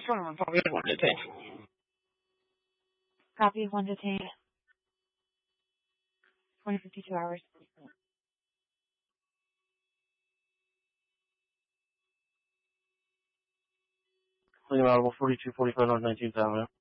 Probably one detained. Copy of one detained. 2052 hours. Clean audible 4245 North 19th Avenue.